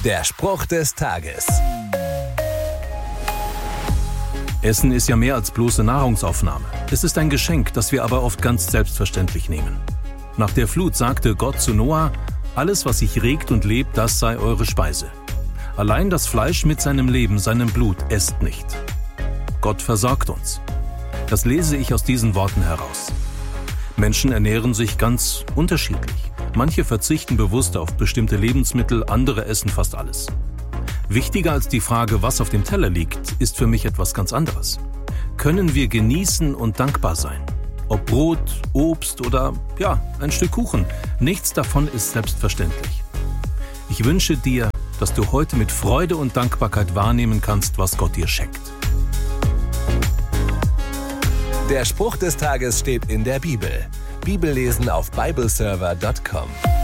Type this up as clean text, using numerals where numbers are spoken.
Der Spruch des Tages. Essen ist ja mehr als bloße Nahrungsaufnahme. Es ist ein Geschenk, das wir aber oft ganz selbstverständlich nehmen. Nach der Flut sagte Gott zu Noah: Alles, was sich regt und lebt, das sei eure Speise. Allein das Fleisch mit seinem Leben, seinem Blut, esst nicht. Gott versorgt uns. Das lese ich aus diesen Worten heraus. Menschen ernähren sich ganz unterschiedlich. Manche verzichten bewusst auf bestimmte Lebensmittel, andere essen fast alles. Wichtiger als die Frage, was auf dem Teller liegt, ist für mich etwas ganz anderes. Können wir genießen und dankbar sein? Ob Brot, Obst oder, ein Stück Kuchen, nichts davon ist selbstverständlich. Ich wünsche dir, dass du heute mit Freude und Dankbarkeit wahrnehmen kannst, was Gott dir schenkt. Der Spruch des Tages steht in der Bibel. Bibellesen auf bibleserver.com.